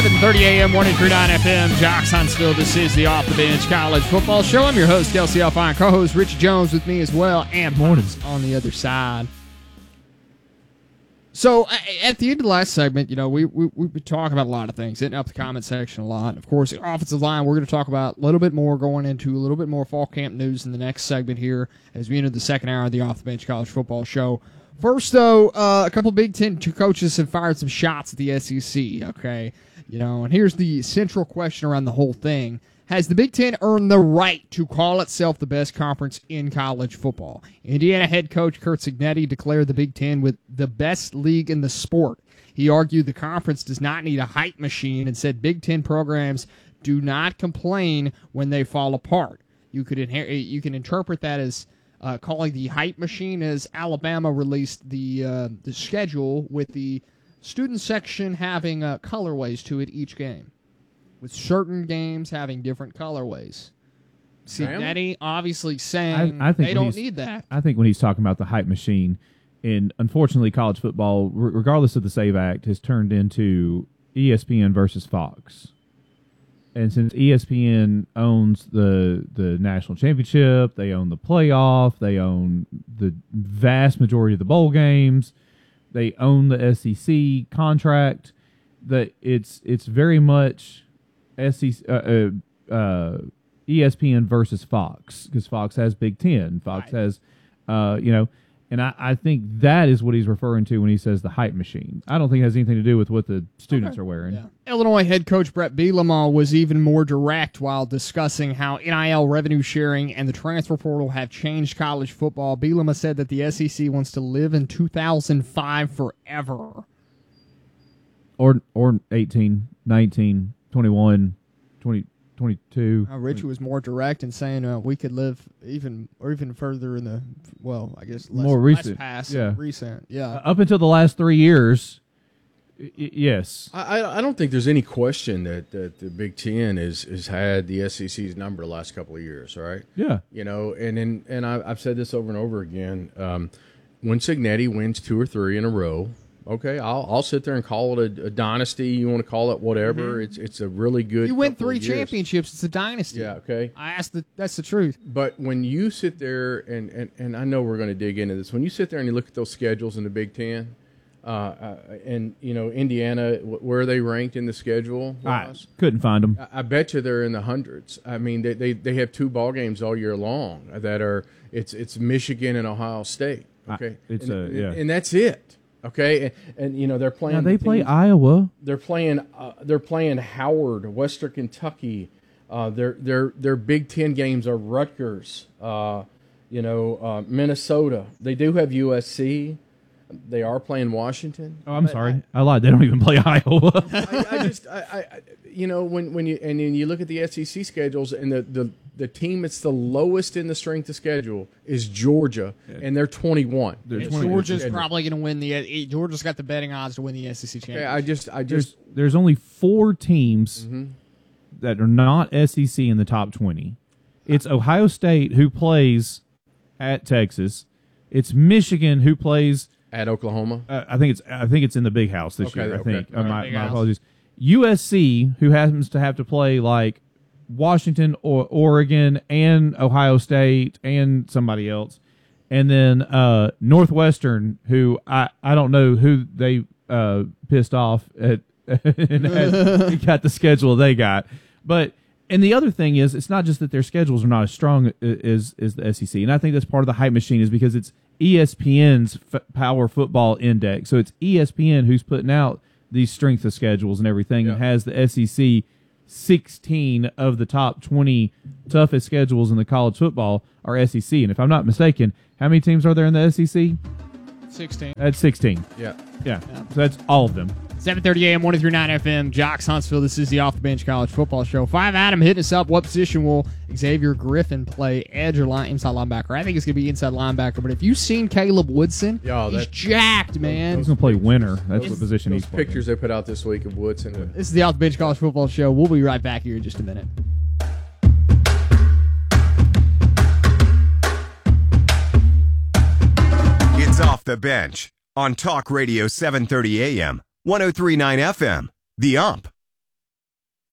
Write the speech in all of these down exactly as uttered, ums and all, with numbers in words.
seven thirty a.m., one oh three point nine F M, Jocks Huntsville. This is the Off the Bench College Football Show. I'm your host, Kelsey Alfine, co-host Richie Jones with me as well, and Mornings on the other side. So, at the end of the last segment, you know, we, we, we've been talking about a lot of things, hitting up the comment section a lot. Of course, the offensive line, we're going to talk about a little bit more, going into a little bit more fall camp news in the next segment here as we enter the second hour of the Off the Bench College Football Show. First, though, uh, a couple of Big Ten coaches have fired some shots at the S E C, okay? You know, and here's the central question around the whole thing. Has the Big Ten earned the right to call itself the best conference in college football? Indiana head coach Curt Cignetti declared the Big Ten with the best league in the sport. He argued the conference does not need a hype machine and said Big Ten programs do not complain when they fall apart. You could inher- you can interpret that as uh, calling the hype machine as Alabama released the uh, the schedule with the student section having uh, colorways to it each game, with certain games having different colorways. Cignetti obviously saying I, I think they don't need that. I think when he's talking about the hype machine, and unfortunately college football, regardless of the SAVE Act, has turned into E S P N versus Fox. And since E S P N owns the the national championship, they own the playoff, they own the vast majority of the bowl games, they own the S E C contract, that it's it's very much S E C, uh, uh, uh, E S P N versus Fox, because Fox has Big Ten. Fox right. has, uh, you know, and I, I think that is what he's referring to when he says the hype machine. I don't think it has anything to do with what the students okay. are wearing. Yeah. Illinois head coach Brett Bielema was even more direct while discussing how N I L revenue sharing and the transfer portal have changed college football. Bielema said that the S E C wants to live in two thousand five forever. Or, or eighteen, nineteen, twenty-one, twenty, twenty-two. Uh, Richie was more direct in saying uh, we could live even or even further in the, well, I guess less, more recent. less past yeah. recent. Yeah. Uh, up until the last three years, y- yes. I, I don't think there's any question that, that the Big Ten is, has had the S E C's number the last couple of years, right? Yeah. You know, and in, and I, I've said this over and over again. Um, when Cignetti wins two or three in a row, okay, I'll I'll sit there and call it a, a dynasty. You want to call it whatever. Mm-hmm. It's it's a really good. You win three championships. It's a dynasty. Yeah. Okay. I asked the that's the truth. But when you sit there and and, and I know we're going to dig into this. When you sit there and you look at those schedules in the Big Ten, uh, uh, and you know Indiana, where are they ranked in the schedule? I couldn't find them. I, I bet you they're in the hundreds. I mean, they, they they have two ball games all year long that are it's it's Michigan and Ohio State. Okay. I, it's and, a yeah, and that's it. Okay, and, and you know they're playing. Now they teams, play Iowa. They're playing. Uh, they're playing Howard, Western Kentucky. Uh, their their their Big Ten games are Rutgers. Uh, you know, uh, Minnesota. They do have U S C. They are playing Washington. Oh, I'm sorry, I, I lied. They don't even play Iowa. I, I just, I, I, you know, when when you and then you look at the S E C schedules and the the. The team that's the lowest in the strength of schedule is Georgia, yeah. and they're twenty-one. They're twenty. Georgia's probably going to win the. Georgia's got the betting odds to win the S E C championship. Yeah, I just, I There's, just. there's only four teams mm-hmm. that are not S E C in the top twenty. It's Ohio State, who plays at Texas. It's Michigan, who plays at Oklahoma. Uh, I think it's. I think it's in the Big House this okay, year. I okay. think. Uh, my, Big my House. apologies. U S C, who happens to have to play like Washington or Oregon and Ohio State and somebody else, and then uh, Northwestern, who I, I don't know who they uh, pissed off at and had, got the schedule they got. But and the other thing is, it's not just that their schedules are not as strong as as the S E C, and I think that's part of the hype machine is because it's E S P N's f- Power Football Index, so it's E S P N who's putting out these strength of schedules and everything, yeah. and has the S E C. sixteen of the top twenty toughest schedules in the college football are S E C. And if I'm not mistaken, how many teams are there in the S E C? sixteen. That's sixteen. Yeah. Yeah. yeah. So that's all of them. seven thirty a.m., one oh three point nine F M, Jocks Huntsville. This is the Off the Bench College Football Show. Five Adam hitting us up. What position will Xavier Griffin play? Edge or line, inside linebacker? I think it's going to be inside linebacker. But if you've seen Caleb Woodson, Yo, he's that, jacked, man. He's going to play winner. That's what position those he's playing. pictures they put out this week of Woodson. This is the Off the Bench College Football Show. We'll be right back here in just a minute. It's Off the Bench on Talk Radio seven thirty A M, one oh three point nine F M, The Ump.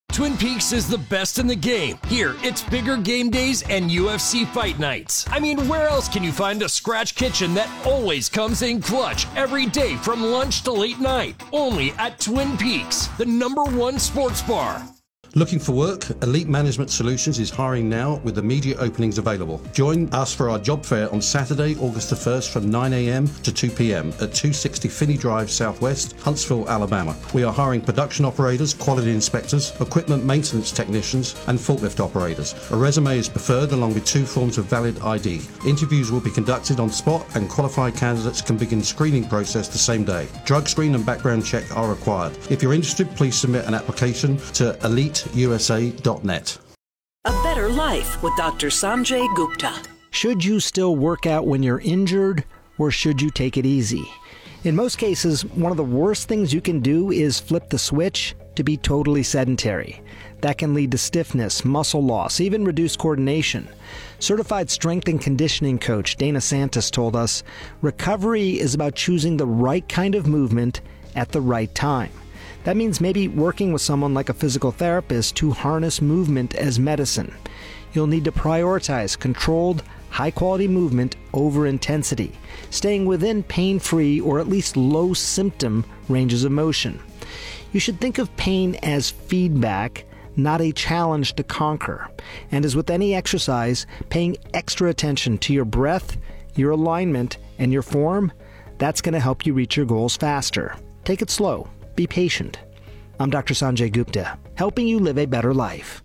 Twin Peaks is the best in the game. Here, it's bigger game days and U F C fight nights. I mean, where else can you find a scratch kitchen that always comes in clutch every day from lunch to late night? Only at Twin Peaks, the number one sports bar. Looking for work? Elite Management Solutions is hiring now with immediate openings available. Join us for our job fair on Saturday, August the first from nine a.m. to two p.m. at two sixty Finney Drive Southwest, Huntsville, Alabama. We are hiring production operators, quality inspectors, equipment maintenance technicians, and forklift operators. A resume is preferred along with two forms of valid I D. Interviews will be conducted on spot and qualified candidates can begin screening process the same day. Drug screen and background check are required. If you're interested, please submit an application to elite U S A dot net. A better life with Doctor Sanjay Gupta. Should you still work out when you're injured, or should you take it easy? In most cases, one of the worst things you can do is flip the switch to be totally sedentary. That can lead to stiffness, muscle loss, even reduced coordination. Certified strength and conditioning coach Dana Santos told us, recovery is about choosing the right kind of movement at the right time. That means maybe working with someone like a physical therapist to harness movement as medicine. You'll need to prioritize controlled, high-quality movement over intensity, staying within pain-free or at least low-symptom ranges of motion. You should think of pain as feedback, not a challenge to conquer. And as with any exercise, paying extra attention to your breath, your alignment, and your form, that's going to help you reach your goals faster. Take it slow. Be patient. I'm Doctor Sanjay Gupta, helping you live a better life.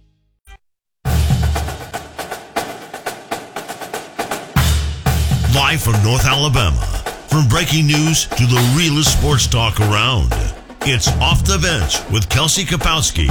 Live from North Alabama, from breaking news to the realest sports talk around, it's Off the Bench with Kelsey Kapowski.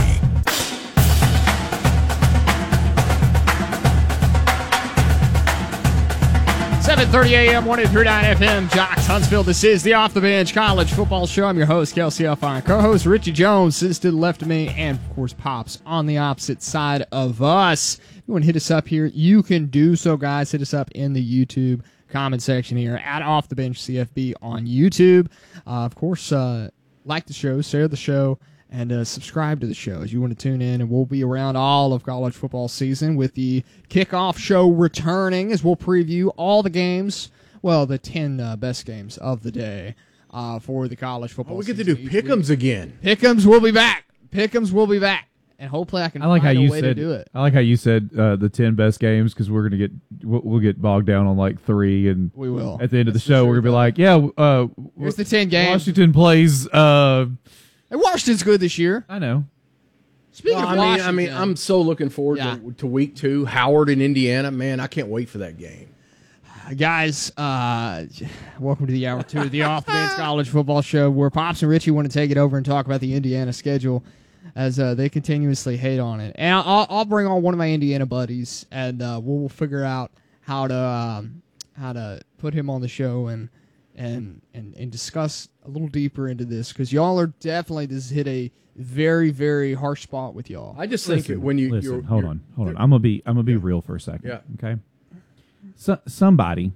seven thirty a.m., one oh three point nine F M, Jocks, Huntsville. This is the Off the Bench College Football Show. I'm your host, Kelsey Alfine. Co-host Richie Jones sits to the left of me, and, of course, Pops on the opposite side of us. If you want to hit us up here, you can do so, guys. Hit us up in the YouTube comment section here at Off the Bench C F B on YouTube. Uh, of course, uh, like the show, share the show, and uh, subscribe to the show as you want to tune in. And we'll be around all of college football season with the kickoff show returning as we'll preview all the games, well, the ten uh, best games of the day uh, for the college football oh, we get season. to do Pick'ems again. Pick'ems will be back. Pick'ems will be back. And hopefully I can I like find how a you way said, to do it. I like how you said uh, the ten best games because we're gonna get we'll, we'll get bogged down on like three, and we will at the end of the That's show sure we're gonna be though. like, yeah, uh, here's the ten games. Washington plays. Uh, and Washington's good this year. I know. Speaking Well, of I mean, Washington, I mean, I'm so looking forward Yeah. to, to week two. Howard in Indiana, man, I can't wait for that game. guys, uh, welcome to the hour two of the Off the Bench College Football Show, where Pops and Richie want to take it over and talk about the Indiana schedule as uh, they continuously hate on it. And I'll, I'll bring on one of my Indiana buddies, and uh, we'll figure out how to um, how to put him on the show and and and, and discuss a little deeper into this, because y'all are definitely this hit a very very harsh spot with y'all. I just think Listen, when you listen, you're, hold you're, on, hold on. I'm gonna be I'm gonna be real for a second. Yeah. Okay. So, somebody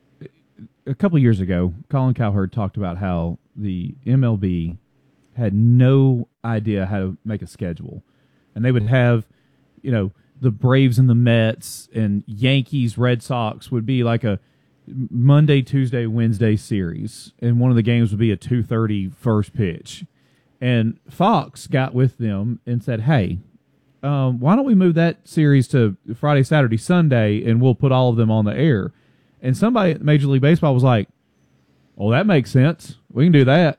a couple years ago, Colin Cowherd talked about how the M L B had no idea how to make a schedule, and they would have, you know, the Braves and the Mets and Yankees, Red Sox would be like a Monday, Tuesday, Wednesday series, and one of the games would be a two thirty first pitch. And Fox got with them and said, hey, um, why don't we move that series to Friday, Saturday, Sunday, and we'll put all of them on the air? And somebody at Major League Baseball was like, oh, that makes sense. We can do that.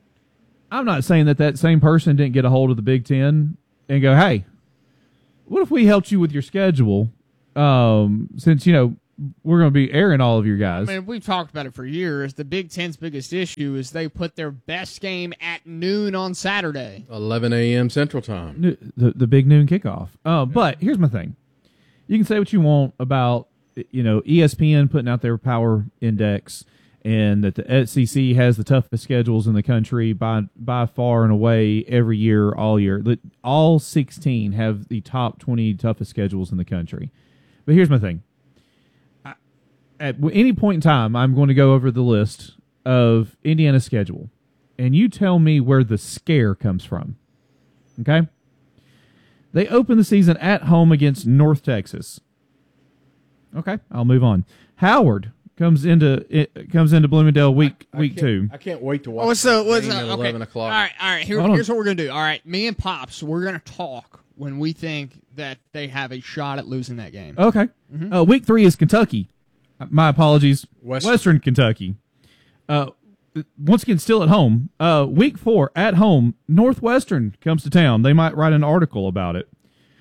I'm not saying that that same person didn't get a hold of the Big Ten and go, hey, what if we helped you with your schedule, um, since, you know, we're going to be airing all of your guys. I mean, we've talked about it for years. The Big Ten's biggest issue is they put their best game at noon on Saturday. eleven a.m. Central Time. The, the big noon kickoff. Uh, but here's my thing. You can say what you want about, you know, E S P N putting out their power index and that the S E C has the toughest schedules in the country by by far and away every year, all year. All sixteen have the top twenty toughest schedules in the country. But here's my thing. At any point in time, I'm going to go over the list of Indiana's schedule, and you tell me where the scare comes from. Okay? They open the season at home against North Texas. Okay, I'll move on. Howard comes into it comes into Bloomingdale week I, I week two. I can't wait to watch. Oh, so that what's game uh, at okay. eleven o'clock. All right, all right. Here, Hold on. here's what we're gonna do. All right, me and Pops, we're gonna talk when we think that they have a shot at losing that game. Okay. Mm-hmm. Uh, week three is Kentucky. Uh, My apologies. Western. Western Kentucky. Uh, once again, still at home. Uh, week four at home. Northwestern comes to town. They might write an article about it.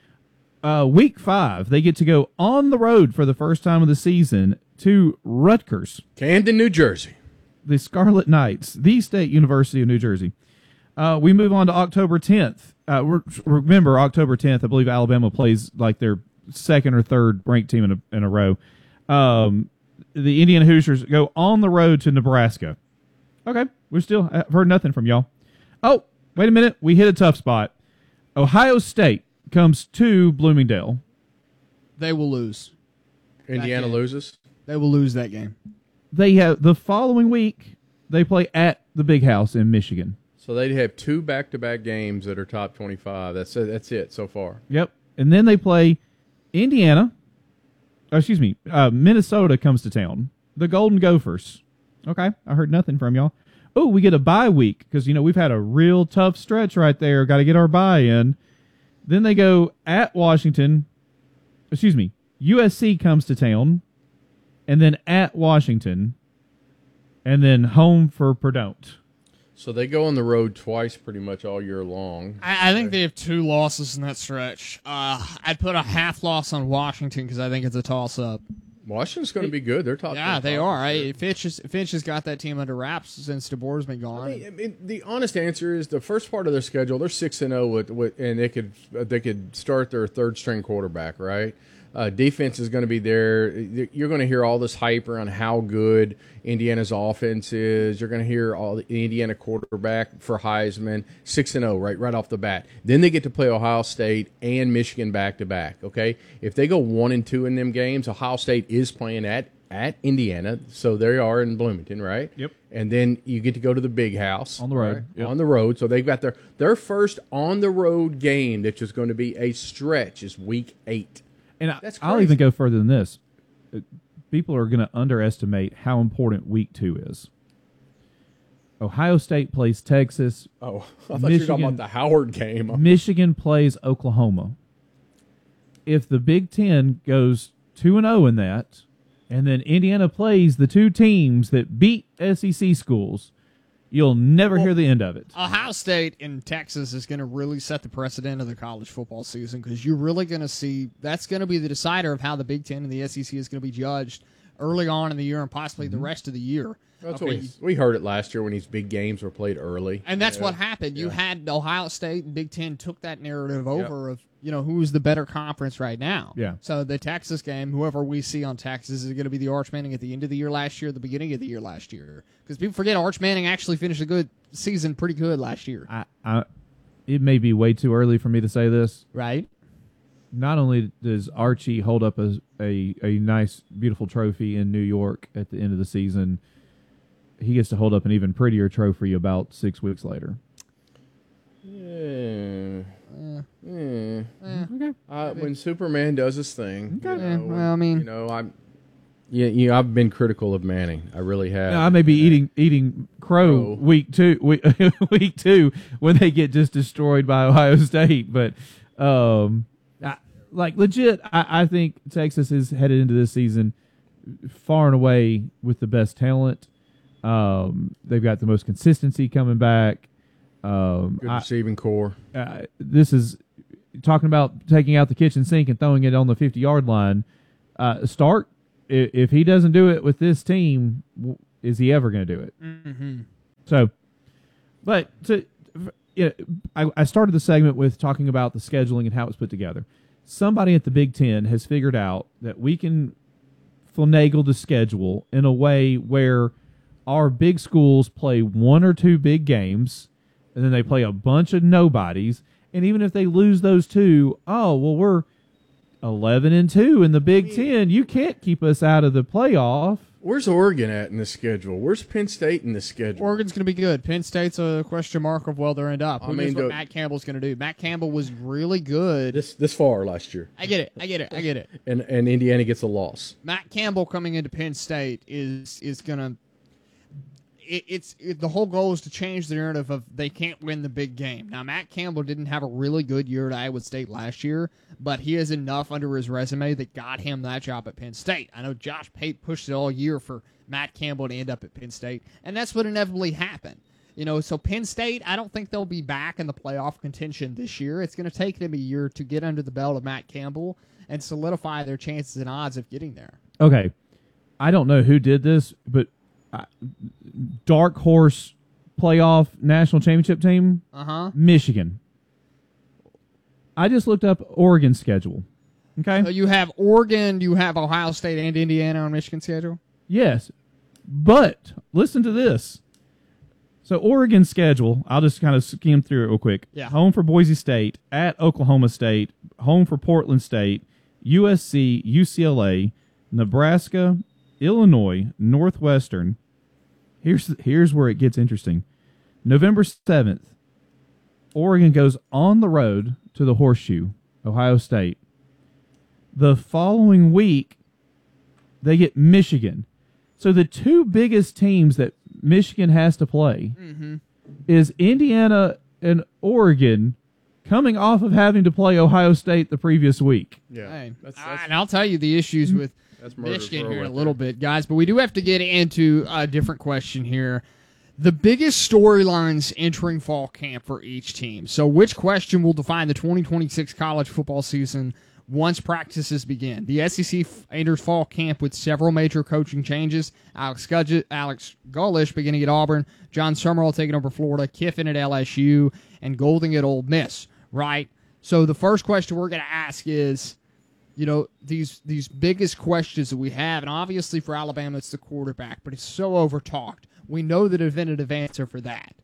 Uh, week five, they get to go on the road for the first time of the season to Rutgers, Camden, New Jersey. the Scarlet Knights, the State University of New Jersey. Uh, we move on to October tenth. Uh, re- remember, October tenth, I believe Alabama plays like their second or third ranked team in a, in a row. Um, the Indiana Hoosiers go on the road to Nebraska. Okay, we still I've heard nothing from y'all. Oh, wait a minute. We hit a tough spot. Ohio State comes to Bloomingdale. They will lose. Indiana game. loses. They will lose that game. They have the following week, they play at the Big House in Michigan. So they'd have two back-to-back games that are top twenty-five. That's it, that's it so far. Yep. And then they play Indiana. Oh, excuse me. Uh, Minnesota comes to town. The Golden Gophers. Okay. I heard nothing from y'all. Oh, we get a bye week because, you know, we've had a real tough stretch right there. Got to get our bye in. Then they go at Washington. Excuse me. U S C comes to town. And then at Washington. And then home for Purdue. So they go on the road twice pretty much all year long. I, I think they have two losses in that stretch. Uh, I'd put a half loss on Washington because I think it's a toss-up. Washington's going to be good. They're top. Yeah, they twenty-five are. this year. Right? Finch, is, Finch has got that team under wraps since DeBoer's been gone. I mean, I mean, the honest answer is the first part of their schedule. They're six and zero with, with, and they could they could start their third string quarterback. Right, uh, defense is going to be there. You're going to hear all this hype around how good Indiana's offense is. You're going to hear all the Indiana quarterback for Heisman, six and zero right right off the bat. Then they get to play Ohio State and Michigan back to back. Okay, if they go one and two in them games, Ohio State is playing at. At Indiana, so they are in Bloomington, right? Yep. And then you get to go to the Big House On the road. right? Yep. On the road. So they've got their their first on the road game, which is going to be a stretch, is week eight. And I, That's I'll crazy. even go further than this. Uh, People are going to underestimate how important week two is. Ohio State plays Texas. Oh, I thought you were talking Michigan- about the Howard game. Michigan plays Oklahoma. If the Big Ten goes two and zero in that, and then Indiana plays the two teams that beat S E C schools, you'll never hear the end of it. Ohio State in Texas is going to really set the precedent of the college football season because you're really going to see that's going to be the decider of how the Big Ten and the S E C is going to be judged early on in the year and possibly the rest of the year. That's Okay. what we, we heard it last year when these big games were played early. And that's Yeah. what happened. You Yeah. had Ohio State and Big Ten took that narrative over of, you know, who's the better conference right now. Yeah. So the Texas game, whoever we see on Texas is going to be the Arch Manning at the end of the year last year, the beginning of the year last year. Because people forget Arch Manning actually finished a good season pretty good last year. I, I, it may be way too early for me to say this. Right? Not only does Archie hold up a, a, a nice, beautiful trophy in New York at the end of the season, he gets to hold up an even prettier trophy about six weeks later. Yeah. Yeah. Okay. Uh, when Superman does his thing, you Yeah, know, well, I mean- you know, I'm. Yeah, you know, I've been critical of Manning. I really have. I may be eating eating crow Crow. week two week, week two when they get just destroyed by Ohio State, but um, I, like legit, I, I think Texas is headed into this season far and away with the best talent. Um, they've got the most consistency coming back. Um, Good I- receiving core. uh, this is talking about taking out the kitchen sink and throwing it on the fifty-yard line. Uh, Stark, if, if he doesn't do it with this team, w- is he ever going to do it? Mm-hmm. So, but to, you know, I, I started the segment with talking about the scheduling and how it's put together. Somebody at the Big Ten has figured out that we can finagle the schedule in a way where our big schools play one or two big games, and then they play a bunch of nobodies. And even if they lose those two, oh, well, we're eleven and two in the Big Ten. You can't keep us out of the playoff. Where's Oregon at in the schedule? Where's Penn State in the schedule? Oregon's going to be good. Penn State's a question mark of where they'll end up. I Who mean, knows what the- Matt Campbell's going to do? Matt Campbell was really good. This this far last year, I get it. I get it. I get it. and and Indiana gets a loss. Matt Campbell coming into Penn State is is going to. It, it's it, the whole goal is to change the narrative of they can't win the big game. Now, Matt Campbell didn't have a really good year at Iowa State last year, but he has enough under his resume that got him that job at Penn State. I know Josh Pate pushed it all year for Matt Campbell to end up at Penn State, and that's what inevitably happened. You know, so Penn State, I don't think they'll be back in the playoff contention this year. It's going to take them a year to get under the belt of Matt Campbell and solidify their chances and odds of getting there. Okay. I don't know who did this, but uh, dark horse playoff national championship team, Uh-huh. Michigan. I just looked up Oregon's schedule. Okay? So you have Oregon, you have Ohio State and Indiana on Michigan's schedule? Yes. But listen to this. So Oregon's schedule, I'll just kind of skim through it real quick. Yeah. Home for Boise State, at Oklahoma State, home for Portland State, U S C, U C L A, Nebraska, Illinois, Northwestern. Here's here's where it gets interesting. November seventh, Oregon goes on the road to the Horseshoe, Ohio State. The following week, they get Michigan. So the two biggest teams that Michigan has to play Mm-hmm. is Indiana and Oregon, coming off of having to play Ohio State the previous week. Yeah, Hey, that's, uh, that's, and I'll tell you the issues with that's murder's Michigan row here in a right little there. bit, guys, but we do have to get into a different question here. The biggest storylines entering fall camp for each team. So which question will define the twenty twenty-six college football season once practices begin? The S E C f- enters fall camp with several major coaching changes. Alex, Gudge- Alex Gullish beginning at Auburn, John Summerall taking over Florida, Kiffin at L S U, and Golding at Ole Miss, right? So the first question we're going to ask is, you know, these these biggest questions that we have, and obviously for Alabama it's the quarterback, but it's so over-talked. We know the definitive answer for that.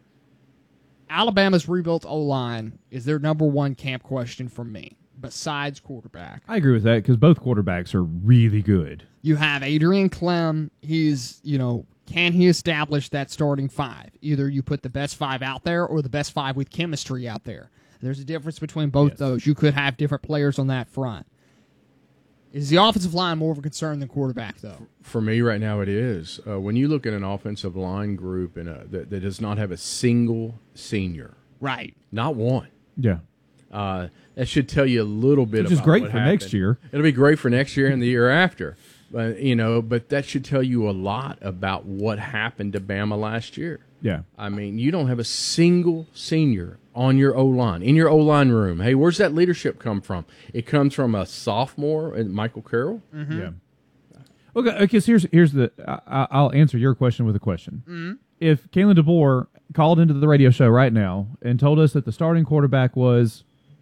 Alabama's rebuilt O-line is their number one camp question for me, besides quarterback. I agree with that because both quarterbacks are really good. You have Adrian Clem. He's, you know, can he establish that starting five? Either you put the best five out there or the best five with chemistry out there. There's a difference between both Yes. those. You could have different players on that front. Is the offensive line more of a concern than quarterback, though? For me right now, it is. Uh, when you look at an offensive line group in a, that, that does not have a single senior, Right. not one, Yeah. uh, that should tell you a little bit Which is about great what for happened. next year. It'll be great for next year and the year after. But, you know, but that should tell you a lot about what happened to Bama last year. Yeah. I mean, you don't have a single senior on your O-line, in your O-line room. Hey, where's that leadership come from? It comes from a sophomore, uh, Michael Carroll. Yeah. Okay, because here's here's the I, I'll answer your question with a question. Mm-hmm. If Kalen DeBoer called into the radio show right now and told us that the starting quarterback was,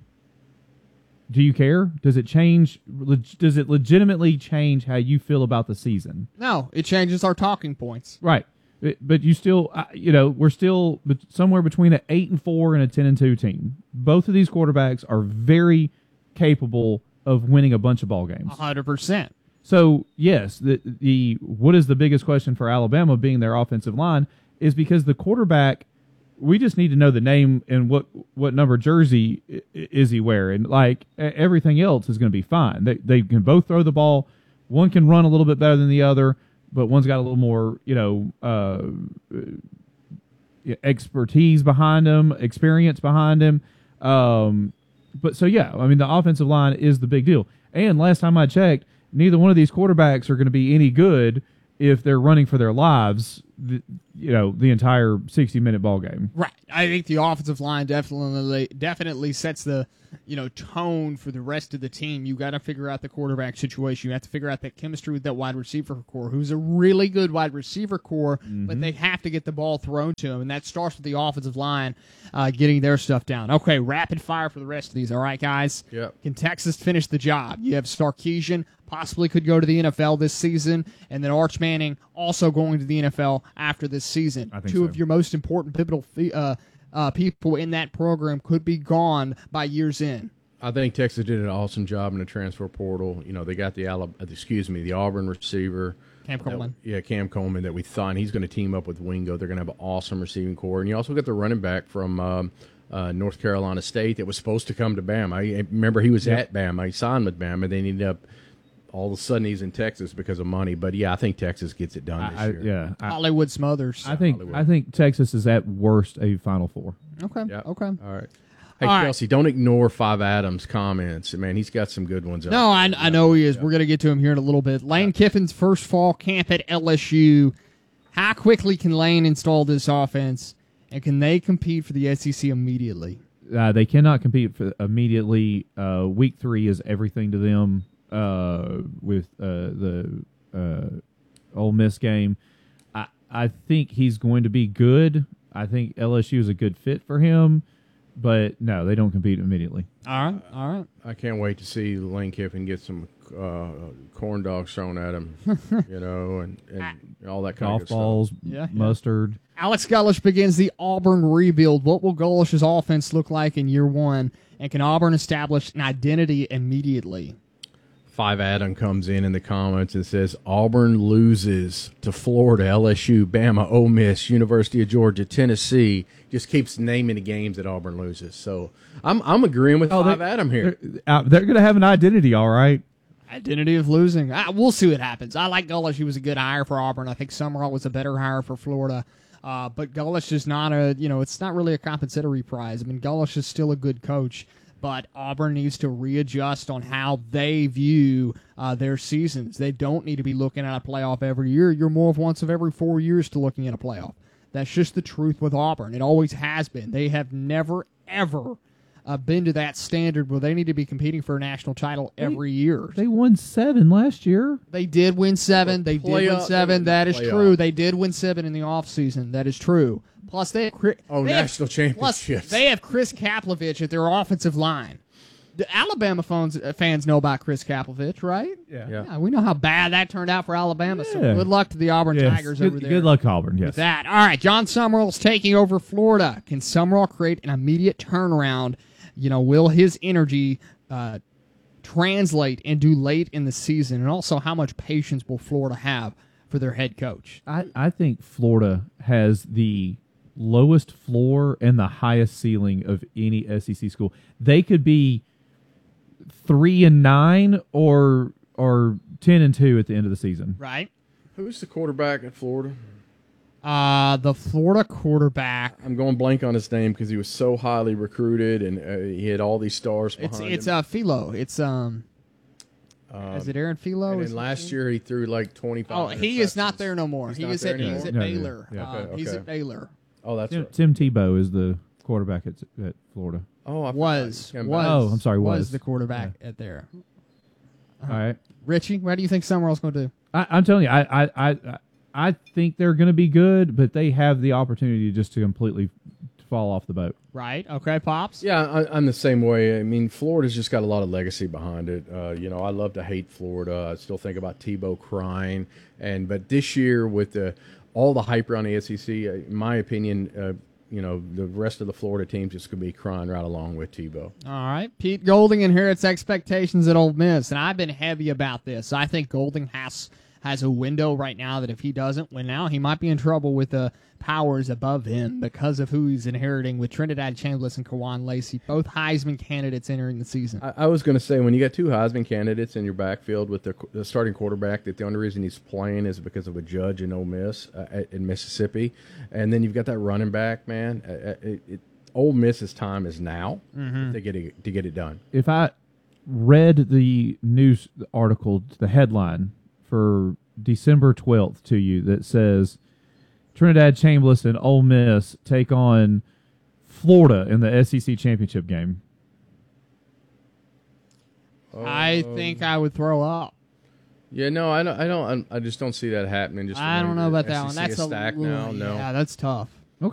do you care? Does it change? leg- Does it legitimately change how you feel about the season? No, it changes our talking points. Right. It- But you still, uh, you know, we're still bet- somewhere between an eight and four and a ten and two team. Both of these quarterbacks are very capable of winning a bunch of ball games. one hundred percent. So yes, the the what is the biggest question for Alabama being their offensive line is because the quarterback, we just need to know the name and what what number jersey i- is he wearing. Like e- everything else is going to be fine. They they can both throw the ball. One can run a little bit better than the other, but one's got a little more, you know, uh, expertise behind him, experience behind him. Um, but so yeah, I mean the offensive line is the big deal. And last time I checked, neither one of these quarterbacks are going to be any good if they're running for their lives, the, you know, the entire sixty-minute ball game. Right. I think the offensive line definitely definitely sets the, you know, tone for the rest of the team. You got to figure out the quarterback situation. You have to figure out that chemistry with that wide receiver core, who's a really good wide receiver core, but they have to get the ball thrown to him, and that starts with the offensive line uh, getting their stuff down. Okay, rapid fire for the rest of these. All right, guys? Yep. Can Texas finish the job? You have Sarkisian, possibly could go to the N F L this season, and then Arch Manning also going to the N F L after this season. I think Two so. of your most important pivotal uh, uh, people in that program could be gone by year's end. I think Texas did an awesome job in the transfer portal. You know, they got the Alabama, excuse me, the Auburn receiver. Cam Coleman. That, yeah, Cam Coleman that we thought he's going to team up with Wingo. They're going to have an awesome receiving core. And you also got the running back from um, uh, North Carolina State that was supposed to come to Bama. I, I remember he was yep. at Bama. He signed with Bama. They ended up all of a sudden he's in Texas because of money. But, yeah, I think Texas gets it done this I, year. Yeah, I, Hollywood Smothers. I think Hollywood. I think Texas is at worst a Final Four. Okay, Yep. okay. All right. Hey, All Kelsey, right. don't ignore Five Adams' comments. Man, he's got some good ones. No, I, I know he is. Yeah. We're going to get to him here in a little bit. Lane yeah. Kiffin's first fall camp at L S U. How quickly can Lane install this offense, and can they compete for the S E C immediately? Uh, they cannot compete for immediately. Uh, week three is everything to them uh, with uh, the uh, Ole Miss game. I, I think he's going to be good. I think L S U is a good fit for him. But, no, they don't compete immediately. All right, all right. I can't wait to see Lane Kiffin get some uh, corn dogs thrown at him, you know, and, and all that kind Golf of balls, stuff. Yeah, mustard. Alex Gullish begins the Auburn rebuild. What will Gullish's offense look like in year one, and can Auburn establish an identity immediately? Five Adam comes in in the comments and says Auburn loses to Florida, L S U, Bama, Ole Miss, University of Georgia, Tennessee. Just keeps naming the games that Auburn loses. So I'm I'm agreeing with oh, Five Adam here. They're, uh, they're going to have an identity, all right. Identity of losing. I, we'll see what happens. I like Gullish. He was a good hire for Auburn. I think Summerall was a better hire for Florida. Uh, but Gullish is not a, you know, it's not really a compensatory prize. I mean, Gullish is still a good coach. But Auburn needs to readjust on how they view uh, their seasons. They don't need to be looking at a playoff every year. You're more of once of every four years to looking at a playoff. That's just the truth with Auburn. It always has been. They have never, ever uh, been to that standard where they need to be competing for a national title every they, year. They won seven last year. They did win seven. They did win seven. That is true. They did win seven in the offseason. That is true. Plus, they have Chris, oh they national have, championships. Plus, they have Chris Kaplovich at their offensive line. The Alabama fans, fans know about Chris Kaplovich, right? Yeah. yeah, yeah. We know how bad that turned out for Alabama. Yeah. So good luck to the Auburn yes. Tigers good, over there. Good luck, Auburn. Yes. With that, all right. John Summerall's taking over Florida. Can Summerall create an immediate turnaround? You know, will his energy uh, translate into late in the season, and also how much patience will Florida have for their head coach? I, I think Florida has the lowest floor and the highest ceiling of any S E C school. They could be three and nine or or ten and two at the end of the season. Right. Who's the quarterback at Florida? Uh, the Florida quarterback. I'm going blank on his name because he was so highly recruited and uh, he had all these stars behind it's, him. It's uh, Philo. It's um. Uh, is it Aaron Philo? And then last year he threw like twenty-five. Oh, he is not there no more. He's he not is there at he's anymore. at No, Baylor. yeah, yeah. Uh, Okay, He's okay. at Baylor. Oh, that's Tim, right. Tim Tebow is the quarterback at, at Florida. Oh, I was forgot. was. Oh, I'm sorry, Was, was. the quarterback at there? All right, Richie, what do you think Summerall's going to do? I, I'm telling you, I, I, I, I think they're going to be good, but they have the opportunity just to completely fall off the boat. Right. Okay, Pops. Yeah, I, I'm the same way. I mean, Florida's just got a lot of legacy behind it. Uh, you know, I love to hate Florida. I still think about Tebow crying, and but this year with the all the hype around the S E C, in my opinion, uh, you know, the rest of the Florida teams just could be crying right along with Tebow. All right. Pete Golding inherits expectations at Ole Miss, and I've been heavy about this. I think Golding has has a window right now that if he doesn't win now, he might be in trouble with the powers above him because of who he's inheriting with Trinidad Chambliss and Kawan Lacey, both Heisman candidates entering the season. I, I was going to say, when you got two Heisman candidates in your backfield with the, the starting quarterback, that the only reason he's playing is because of a judge in Ole Miss, uh, in Mississippi, and then you've got that running back, man. Uh, it, it, Ole Miss's time is now mm-hmm. to get it, to get it done. If I read the news article, the headline for December twelfth to you that says Trinidad Chambliss and Ole Miss take on Florida in the S E C championship game. I think I would throw up. Yeah, no, I don't. I don't. I just don't see that happening. Just I don't know about that one. That's a stack a now. little, No, yeah, that's tough.